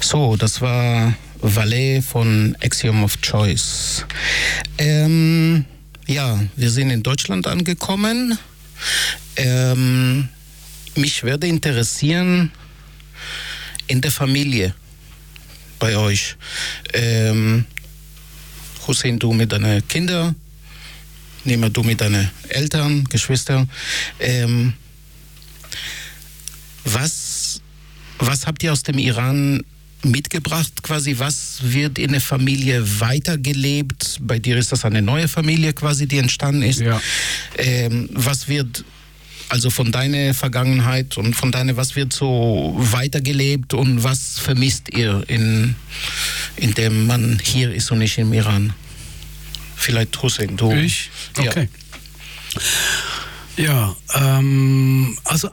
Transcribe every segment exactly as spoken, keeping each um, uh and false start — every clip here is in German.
So, das war Valet von Axiom of Choice. Ähm, ja, wir sind in Deutschland angekommen. Ähm, mich würde interessieren, in der Familie bei euch. Ähm, Hussein, du mit deinen Kindern, Nima, du mit deinen Eltern, Geschwistern. Ähm, was, was habt ihr aus dem Iran mitgebracht quasi? Was wird in der Familie weitergelebt? Bei dir ist das eine neue Familie quasi, die entstanden ist. Ja. Ähm, was wird also von deiner Vergangenheit und von deiner, was wird so weitergelebt und was vermisst ihr, in, in dem man hier ist und nicht im Iran? Vielleicht Hussein, du. Ich? Okay. Ja, ja ähm, also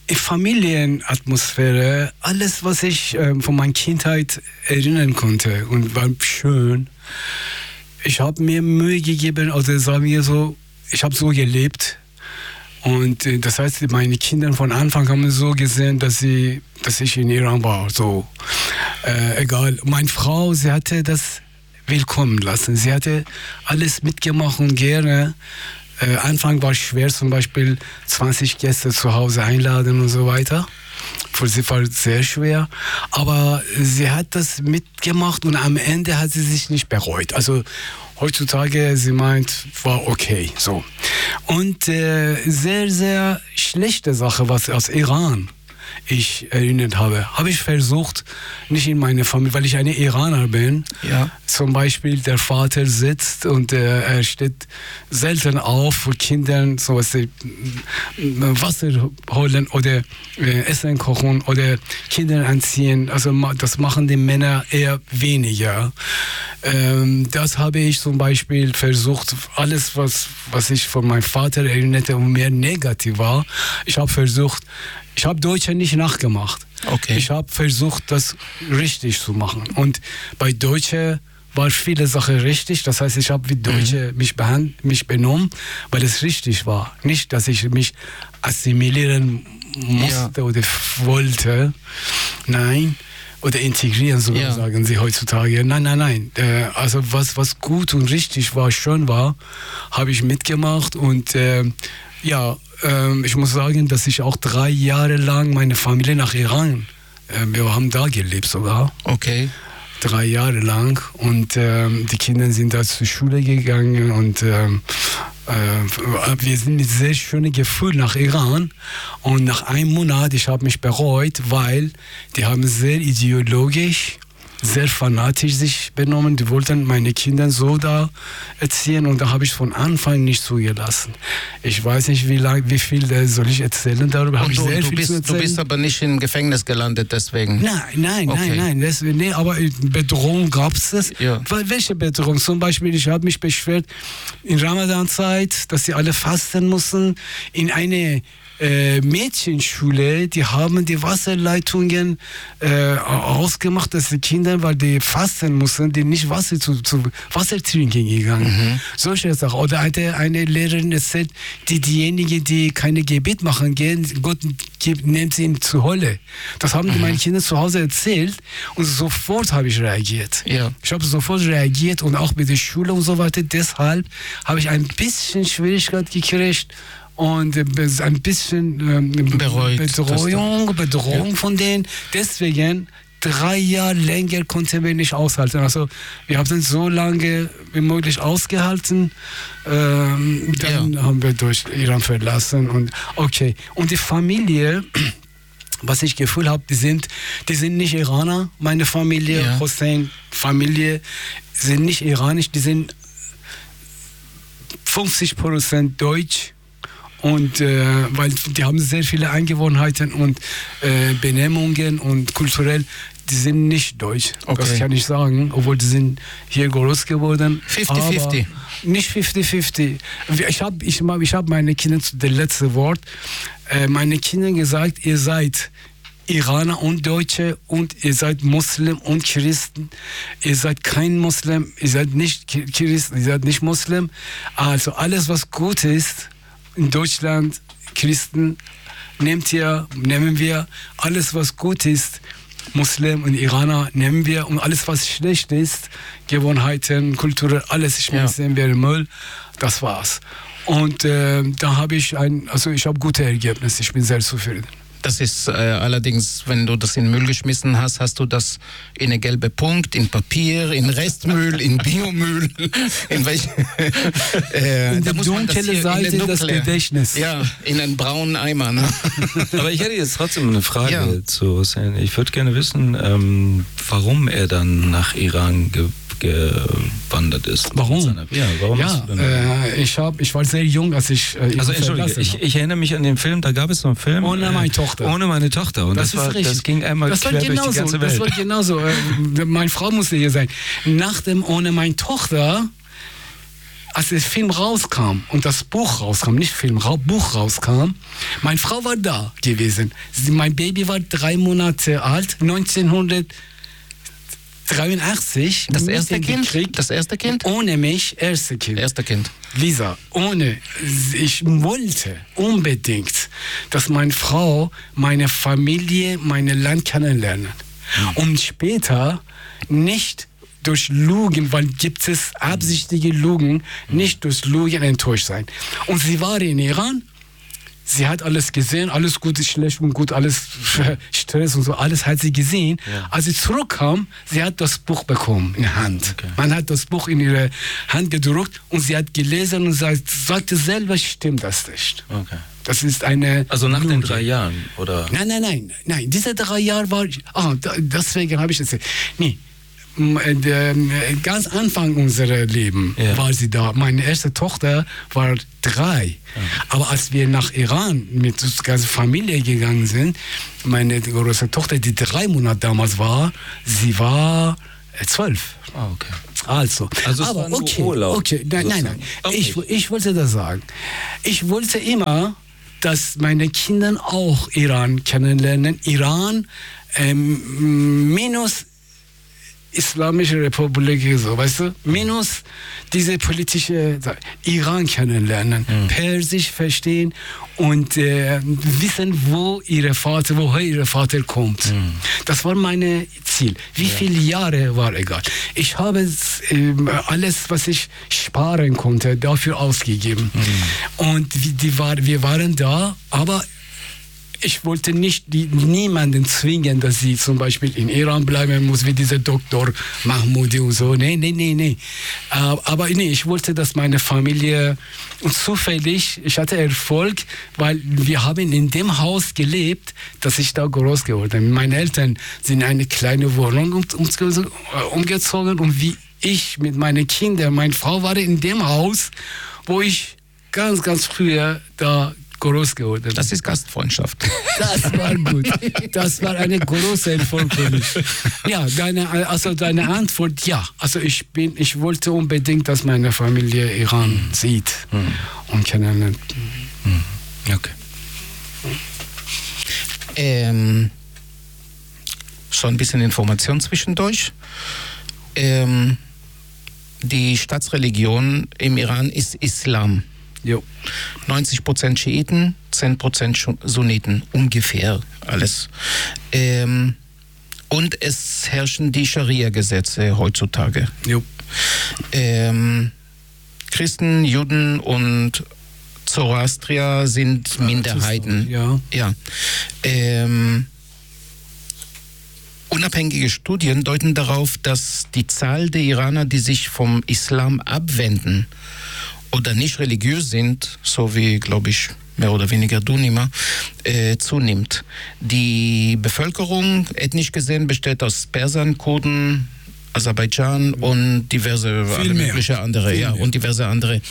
Familienatmosphäre, alles, was ich ähm, von meiner Kindheit erinnern konnte und war schön. Ich habe mir Mühe gegeben, also sagen wir so, ich habe so gelebt. Und äh, das heißt, meine Kinder von Anfang haben so gesehen, dass, sie, dass ich in Iran war. So, äh, egal. Meine Frau, sie hatte das willkommen lassen. Sie hatte alles mitgemacht und gerne. Äh, Anfang war es schwer, zum Beispiel zwanzig Gäste zu Hause einladen und so weiter. Für sie war es sehr schwer. Aber sie hat das mitgemacht und am Ende hat sie sich nicht bereut. Also heutzutage, sie meint, war okay. So. Und äh, sehr, sehr schlechte Sache, was aus Iran ich erinnert habe, habe ich versucht, nicht in meine Familie, weil ich eine Iraner bin, ja. Zum Beispiel der Vater sitzt und äh, er steht selten auf für Kinder, so was sie Wasser holen oder äh, Essen kochen oder Kinder anziehen, also das machen die Männer eher weniger. Ähm, das habe ich zum Beispiel versucht, alles was, was ich von meinem Vater erinnerte und mehr negativ war, ich habe versucht, ich habe Deutsche nicht nachgemacht. Okay. Ich habe versucht, das richtig zu machen. Und bei Deutsche war viele Sachen richtig. Das heißt, ich habe wie Deutsche mhm. mich, behand- mich benommen, weil es richtig war. Nicht, dass ich mich assimilieren musste ja. oder wollte. Nein. Oder integrieren, so ja. sagen sie heutzutage. Nein, nein, nein. Äh, also was, was gut und richtig war, schön war, habe ich mitgemacht. Und äh, ja, äh, ich muss sagen, dass ich auch drei Jahre lang meine Familie nach Iran, äh, wir haben da gelebt sogar. Okay. Drei Jahre lang. Und äh, die Kinder sind da zur Schule gegangen und äh, Äh, wir sind mit sehr schönen Gefühl nach Iran und nach einem Monat, ich habe mich bereut, weil die haben sehr ideologisch, sehr fanatisch sich benommen, die wollten meine Kinder so da erziehen und da habe ich von Anfang nicht zugelassen. Ich weiß nicht, wie lang, wie viel soll ich erzählen darüber, habe ich sehr du viel bist, zu erzählen. Du bist aber nicht im Gefängnis gelandet deswegen? Nein, nein, okay. nein, nein, das, nee, aber Bedrohung gab es das. Ja. Welche Bedrohung? Zum Beispiel, ich habe mich beschwert in Ramadan-Zeit, dass sie alle fasten mussten. In eine äh, Mädchenschule, die haben die Wasserleitungen äh, ausgemacht, dass die Kinder, weil die fasten mussten, die nicht Wasser zu, zu Wasser trinken gegangen. Mhm. Solche Sachen. Oder eine, eine Lehrerin erzählt, die diejenigen, die keine Gebet machen gehen, Gott gibt, nimmt sie in zur Hölle. Das haben mhm. meine Kinder zu Hause erzählt und sofort habe ich reagiert. Ja. Ich habe sofort reagiert und auch mit der Schule und so weiter. Deshalb habe ich ein bisschen Schwierigkeit gekriegt und ein bisschen ähm, Bereut, Bedrohung, Bedrohung ja. von denen. Deswegen drei Jahre länger konnten wir nicht aushalten. Also wir haben es so lange wie möglich ausgehalten. Ähm, dann ja. haben wir durch Iran verlassen. Und okay. Und die Familie, was ich Gefühl habe, die sind, die sind nicht Iraner. Meine Familie, ja. Hussein, Familie, sind nicht iranisch. Die sind fünfzig Prozent deutsch. Und äh, weil die haben sehr viele Angewohnheiten und äh, Benehmungen und kulturell, die sind nicht deutsch. Okay. Das kann ich sagen, obwohl die sind hier groß geworden. fünfzig fünfzig. Nicht fünfzig fünfzig. Ich habe ich, ich hab meine Kinder, das letzte Wort, äh, meine Kinder gesagt, ihr seid Iraner und Deutsche und ihr seid Muslim und Christen. Ihr seid kein Muslim, ihr seid nicht Christen, ihr seid nicht Muslim. Also alles, was gut ist, in Deutschland, Christen, nehmt ihr, nehmen wir alles, was gut ist, Muslim und Iraner nehmen wir und alles, was schlecht ist, Gewohnheiten, Kultur, alles schmeißen wir in den Müll. Das war's. Und äh, da habe ich ein, also ich habe gute Ergebnisse. Ich bin sehr zufrieden. Das ist äh, allerdings, wenn du das in den Müll geschmissen hast, hast du das in eine gelbe Punkt, in Papier, in Restmüll, in Biomüll, in welche äh, in die dunkle Seite des Gedächtnisses. Ja, in einen braunen Eimer. Ne? Aber ich hätte jetzt trotzdem eine Frage ja. zu Hussein. Ich würde gerne wissen, ähm, warum er dann nach Iran ge gewandert ist. Warum? Seiner, ja, warum ja äh, ich, hab, ich war sehr jung, als ich äh, Also entschuldige, ich, ich erinnere mich an den Film, da gab es so einen Film. Ohne äh, meine Tochter. Ohne meine Tochter. Und das, das, war, das ging einmal das quer durch die ganze Welt. Das war genauso. Äh, meine Frau musste hier sein. Nach dem Ohne meine Tochter, als der Film rauskam und das Buch rauskam, nicht Film, Buch rauskam, meine Frau war da gewesen. Sie, mein Baby war drei Monate alt, neunzehnhundertdreiundachtzig. Das erste Kind? Krieg, das erste Kind? Ohne mich, erste Kind. Erste Kind. Lisa, ohne. Ich wollte unbedingt, dass meine Frau meine Familie, meine Land kennenlernt. Mhm. Und später nicht durch Lügen, weil gibt es absichtliche Lügen, nicht durch Lügen enttäuscht sein. Und sie war in Iran. Sie hat alles gesehen, alles gut, schlecht und gut, alles Stress und so, alles hat sie gesehen. Ja. Als sie zurückkam, sie hat das Buch bekommen in der Hand. Okay. Man hat das Buch in ihre Hand gedruckt und sie hat gelesen und sagt, sagte selber, stimmt das nicht. Okay. Das ist eine... Also nach Lüge. den drei Jahren, oder? Nein, nein, nein, nein, diese drei Jahre war... Ah, deswegen habe ich das... Nee. Ganz Anfang unseres Lebens ja. war sie da. Meine erste Tochter war drei. Ja. Aber als wir nach Iran mit der ganzen Familie gegangen sind, meine große Tochter, die drei Monate damals war, sie war zwölf. Ah, okay. Also, also aber es okay, Urlaub, okay, nein, nein, nein. Ich, ich wollte das sagen. Ich wollte immer, dass meine Kinder auch Iran kennenlernen. Iran ähm, minus Islamische Republik, so, weißt du, minus diese politische Iran kennenlernen, mhm. Persisch verstehen und äh, wissen, wo ihre Vater, woher ihr Vater kommt. Mhm. Das war mein Ziel. Wie ja. viele Jahre war egal. Ich habe äh, alles, was ich sparen konnte, dafür ausgegeben. Mhm. Und die, die war, wir waren da, aber ich wollte nicht die, niemanden zwingen, dass sie zum Beispiel in Iran bleiben muss, wie dieser Doktor Mahmoudi und so. Nee, nee, nee, nee. Aber nee, ich wollte, dass meine Familie, und zufällig, ich hatte Erfolg, weil wir haben in dem Haus gelebt, dass ich da groß geworden bin. Meine Eltern sind in eine kleine Wohnung um, um, umgezogen und wie ich mit meinen Kindern, meine Frau war in dem Haus, wo ich ganz, ganz früher da groß geworden. Das ist Gastfreundschaft. Das war gut. Das war eine große Erfolg für mich. Ja, deine, also deine Antwort, ja. Also ich bin, ich wollte unbedingt, dass meine Familie Iran mhm. sieht mhm. und kennenlernt. Mhm. Okay. Ähm, schon ein bisschen Information zwischendurch. Ähm, die Staatsreligion im Iran ist Islam. Jo. neunzig Prozent Schiiten, zehn Prozent Sunniten, ungefähr alles. Ähm, und es herrschen die Scharia-Gesetze heutzutage. Jo. Ähm, Christen, Juden und Zoroastrier sind ja, Minderheiten. Ja. Ja. Ähm, unabhängige Studien deuten darauf, dass die Zahl der Iraner, die sich vom Islam abwenden, oder nicht religiös sind, so wie, glaube ich, mehr oder weniger du nimmer, äh, zunimmt. Die Bevölkerung, ethnisch gesehen, besteht aus Persern, Kurden, Aserbaidschan und diverse alle mögliche andere, ja, und diverse andere.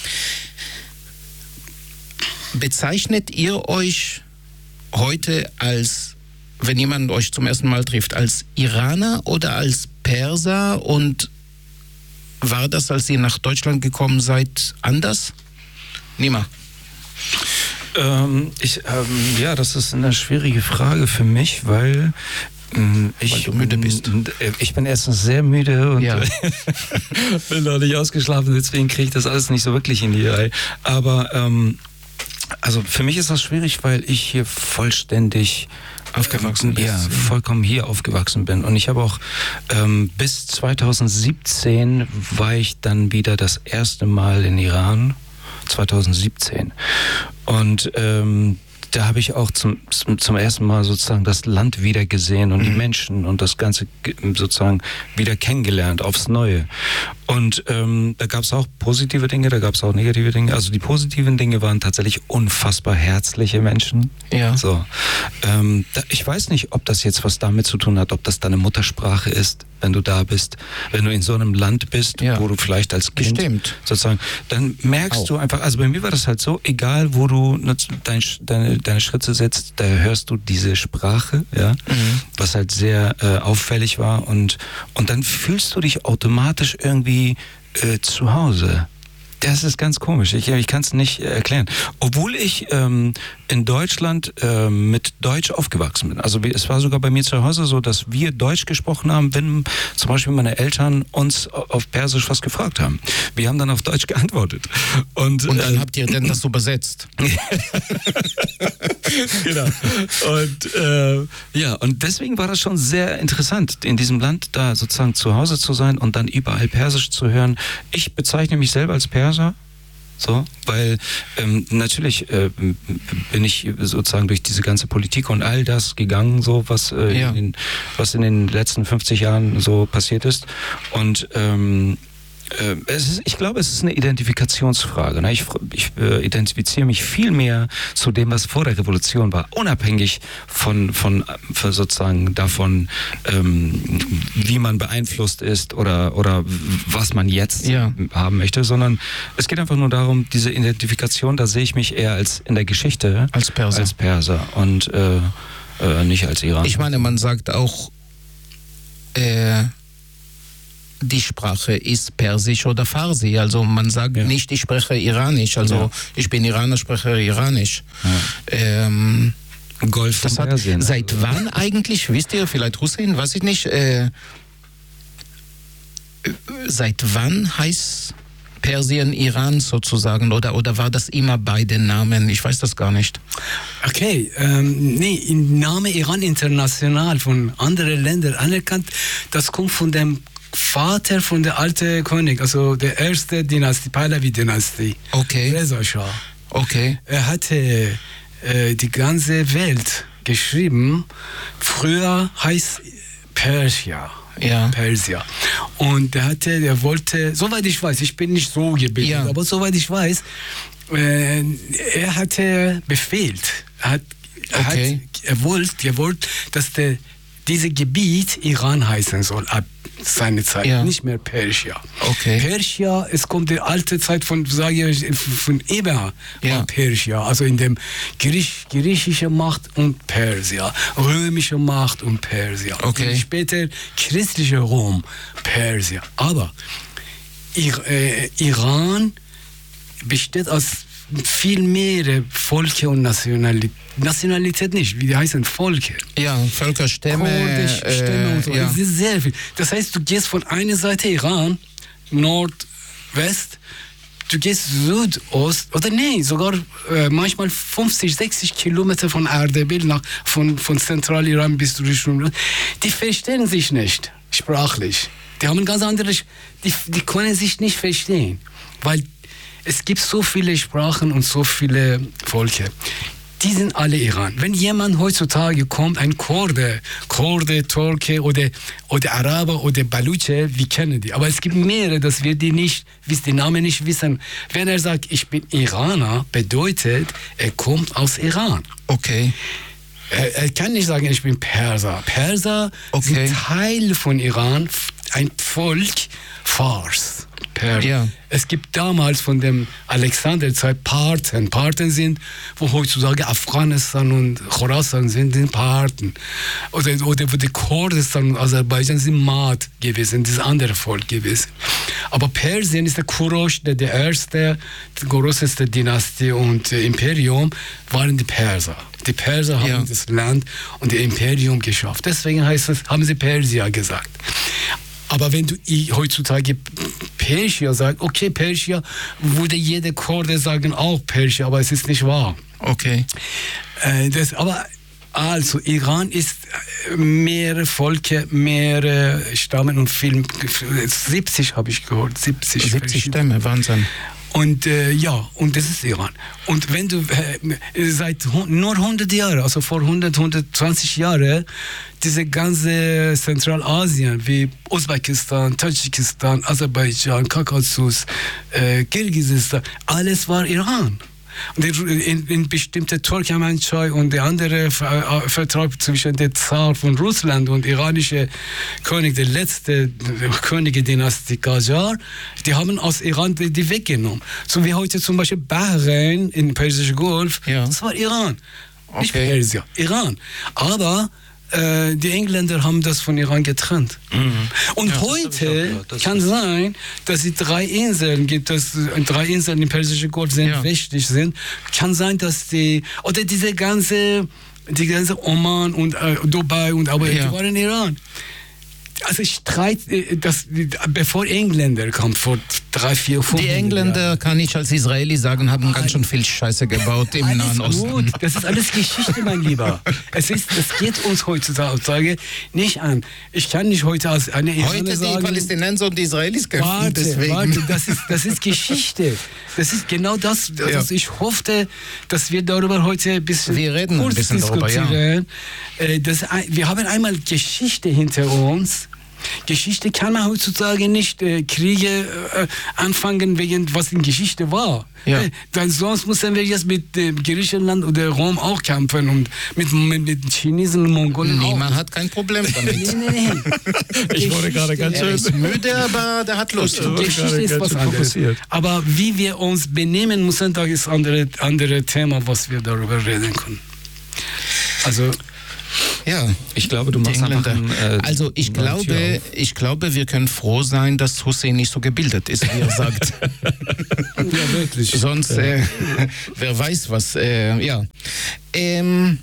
Bezeichnet ihr euch heute als, wenn jemand euch zum ersten Mal trifft, als Iraner oder als Perser, und war das, als ihr nach Deutschland gekommen seid, anders? Nima. Ähm, ich, ähm, ja, das ist eine schwierige Frage für mich, weil ähm, ich weil du müde bist. Äh, ich bin erstens sehr müde und ja. bin noch nicht ausgeschlafen, deswegen kriege ich das alles nicht so wirklich in die Reihe. Aber ähm, Also für mich ist das schwierig, weil ich hier vollständig Aufgewachsen bist. Ja, vollkommen hier aufgewachsen bin. Und ich habe auch ähm, bis zwanzig siebzehn war ich dann wieder das erste Mal in Iran. zwanzig siebzehn. Und ähm, da habe ich auch zum, zum ersten Mal sozusagen das Land wieder gesehen und mhm. die Menschen und das Ganze sozusagen wieder kennengelernt aufs Neue. Und ähm, da gab es auch positive Dinge, da gab es auch negative Dinge. Also die positiven Dinge waren tatsächlich unfassbar herzliche Menschen. Ja. So. Ähm, da, ich weiß nicht, ob das jetzt was damit zu tun hat, ob das deine Muttersprache ist, wenn du da bist, wenn du in so einem Land bist, ja. wo du vielleicht als Kind Bestimmt. sozusagen, dann merkst auch. du einfach, also bei mir war das halt so, egal wo du dein, deine, deine Schritte setzt, da hörst du diese Sprache, ja, mhm. was halt sehr äh, auffällig war und, und dann fühlst du dich automatisch irgendwie äh, zu Hause. Das ist ganz komisch. Ich, ich kann es nicht erklären. Obwohl ich ähm, in Deutschland ähm, mit Deutsch aufgewachsen bin. Also es war sogar bei mir zu Hause so, dass wir Deutsch gesprochen haben, wenn zum Beispiel meine Eltern uns auf Persisch was gefragt haben. Wir haben dann auf Deutsch geantwortet. Und, Und dann äh, habt ihr denn das übersetzt? Genau. Und äh, ja, und deswegen war das schon sehr interessant, in diesem Land da sozusagen zu Hause zu sein und dann überall Persisch zu hören. Ich bezeichne mich selber als Perser. So, weil ähm, natürlich äh, bin ich sozusagen durch diese ganze Politik und all das gegangen, so was, äh, ja. in den, was in den letzten fünfzig Jahren so passiert ist. Und ähm, äh, es ist, ich glaube, es ist eine Identifikationsfrage. Ne? Ich, ich äh, identifiziere mich viel mehr zu dem, was vor der Revolution war, unabhängig von, von, von sozusagen davon, ähm, wie man beeinflusst ist oder, oder was man jetzt ja. haben möchte, sondern es geht einfach nur darum, diese Identifikation, da sehe ich mich eher als in der Geschichte als Perser, als Perser und äh, äh, nicht als Iraner. Ich meine, man sagt auch, äh, die Sprache ist Persisch oder Farsi. Also man sagt ja. nicht, ich spreche Iranisch. Also ja. ich bin Iraner, spreche Iranisch. Ja. Ähm, Golf von Persien. Hat, seit wann eigentlich, wisst ihr, vielleicht Hussein, weiß ich nicht, äh, seit wann heißt Persien Iran sozusagen oder, oder war das immer beide Namen? Ich weiß das gar nicht. Okay, ähm, nee, im Name Iran international von anderen Ländern anerkannt, das kommt von dem Vater von der alten König, also der erste Dynastie, Pahlavi-Dynastie. Okay. Reza Shah. Okay. Er hatte äh, die ganze Welt geschrieben. Früher heißt Persia. Ja. Persia. Und er hatte, er wollte, soweit ich weiß, ich bin nicht so gebildet, ja. aber soweit ich weiß, äh, er hatte befehlt. Er hat, er, okay. hat, er wollte, er wollte, dass der dieses Gebiet Iran heißen soll, ab seiner Zeit, ja. nicht mehr Persia. Okay. Persia, es kommt die alte Zeit von, sage ich, von Eber, ja. Persia, also in dem Griech, griechische Macht und Persia, römische Macht und Persia. Okay. Und später christliche Rom, Persia. Aber Ir, äh, Iran besteht aus viel mehr Volke und Nationalität. Nationalität nicht, wie die heißen Volke. Ja, Völker, Stämme. Kurdisch, Stämme äh, und so. Ja. Das ist sehr viel. Das heißt, du gehst von einer Seite Iran, Nord, West, du gehst Südost, oder nee, sogar äh, manchmal fünfzig, sechzig Kilometer von Erdebil nach, von, von Zentraliran bis zu Richtung. Die verstehen sich nicht, sprachlich. Die haben ganz andere, die, die können sich nicht verstehen, weil es gibt so viele Sprachen und so viele Volke. Die sind alle Iran. Wenn jemand heutzutage kommt, ein Kurde, Kurde, Türke oder, oder Araber oder Baluche, wir kennen die. Aber es gibt mehrere, dass wir die nicht, die Namen nicht wissen. Wenn er sagt, ich bin Iraner, bedeutet, er kommt aus Iran. Okay. Er, er kann nicht sagen, ich bin Perser. Perser okay. sind Teil von Iran, ein Volk, Fars. Ja. Es gibt damals von dem Alexanderzeit Parthen. Parthen sind, wo heutzutage Afghanistan und Khorasan sind, sind Parthen. Oder, oder wo die Kurdistan und Aserbaidschan sind Maad gewesen, das andere Volk gewesen. Aber Persien ist der Kurosh, der, der erste, die größte Dynastie und äh, Imperium waren die Perser. Die Perser haben ja. das Land und das Imperium geschafft. Deswegen heißt es, haben sie Persia gesagt. Aber wenn du heutzutage Persia sagt, okay, Persia, würde jede Kurde sagen, auch Persia, aber es ist nicht wahr. Okay. Äh, das, aber also, Iran ist mehrere Völker, mehrere Stammen und Film. siebzig habe ich gehört, siebzig. siebzig Stämme, Wahnsinn. Und äh, ja, und das ist Iran. Und wenn du äh, seit nur hundert Jahren, also vor hundert, hundertzwanzig Jahren, diese ganze Zentralasien wie Usbekistan, Tadschikistan, Aserbaidschan, Kaukasus, äh, Kirgisistan, alles war Iran. Und in, in bestimmte Turkmenschei und der andere Vertrag zwischen der Zar von Russland und iranische König, der letzte Königedynastie Qajar, die haben aus Iran die, die weggenommen. So wie heute zum Beispiel Bahrain im Persischen Golf, ja. Das war Iran, nicht okay. Persien, Iran. Aber äh, die Engländer haben das von Iran getrennt. Mhm. Und ja, heute kann sein, dass es drei Inseln gibt, dass drei Inseln im Persischen Golf sind, ja. wichtig sind. Kann sein, dass die, oder diese ganze, die ganze Oman und äh, Dubai und aber ja. die waren in Iran. Also Streit, das, bevor Engländer kamen, vor drei, vier, fünf Die Engländer, Jahren. Kann ich als Israeli sagen, haben ganz schön viel Scheiße gebaut im Nahen Osten. Gut. Das ist alles Geschichte, mein Lieber. Es ist, es geht uns heutzutage nicht an. Ich kann nicht heute als eine Iraner heute sagen... Heute die Palästinenser und die Israelis kämpfen, warte, deswegen. Warte, das ist, das ist Geschichte. Das ist genau das, ja. also ich hoffe, dass wir darüber heute ein bisschen, wir reden kurz ein bisschen diskutieren. Darüber, ja. das, wir haben einmal Geschichte hinter uns. Geschichte kann man heutzutage nicht äh, Kriege äh, anfangen, wegen was in Geschichte war. Ja. Äh, dann sonst müssen wir jetzt mit äh, Griechenland oder Rom auch kämpfen und mit, mit, mit Chinesen und Mongolen nee, auch. Man hat kein Problem damit. nee, nee, nee. Ich wurde gerade ganz schön. Er ist müde, aber der hat Lust. Geschichte ist was anderes. Aber wie wir uns benehmen müssen, das ist ein andere, andere Thema, was wir darüber reden können. Also ja, ich glaube, du machst einfach einen, äh, Also ich glaube, ich glaube, wir können froh sein, dass Hussein nicht so gebildet ist, wie er sagt. Ja, wirklich. Sonst, äh, wer weiß was. Äh, ja, ähm,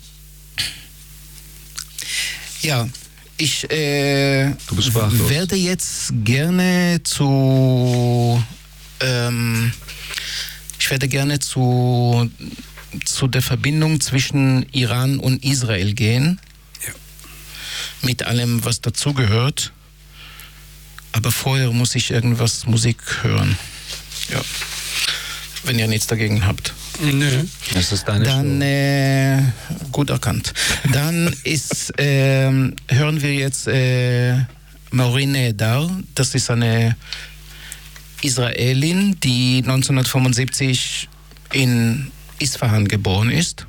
ja, ich äh, du bist sprachlos. Werde jetzt gerne zu, ähm, ich werde gerne zu zu der Verbindung zwischen Iran und Israel gehen, ja. Mit allem, was dazugehört. Aber vorher muss ich irgendwas Musik hören. Ja. Wenn ihr nichts dagegen habt. Nö. Das ist deine Dann, äh, gut erkannt. Dann ist, äh, hören wir jetzt äh, Maureen Nehedar. Das ist eine Israelin, die neunzehnhundertfünfundsiebzig in Isfahan geboren ist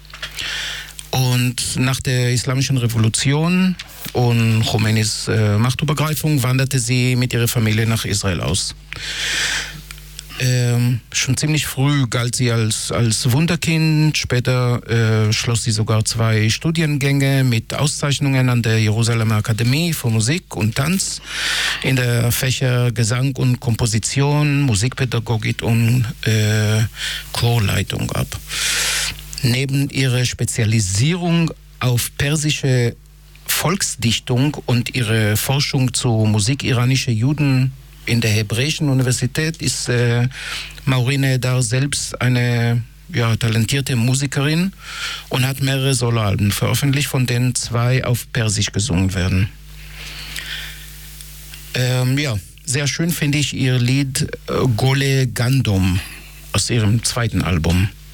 und nach der Islamischen Revolution und Khomeinis äh, Machtübergreifung wanderte sie mit ihrer Familie nach Israel aus. Ähm, schon ziemlich früh galt sie als, als Wunderkind, später äh, schloss sie sogar zwei Studiengänge mit Auszeichnungen an der Jerusalemer Akademie für Musik und Tanz in der Fächer Gesang und Komposition, Musikpädagogik und äh, Chorleitung ab. Neben ihrer Spezialisierung auf persische Volksdichtung und ihre Forschung zu Musik iranischer Juden in der Hebräischen Universität ist äh, Maureen Nehedar selbst eine ja, talentierte Musikerin und hat mehrere Soloalben veröffentlicht, von denen zwei auf Persisch gesungen werden. Ähm, ja, sehr schön finde ich ihr Lied äh, Gole Gandom aus ihrem zweiten Album.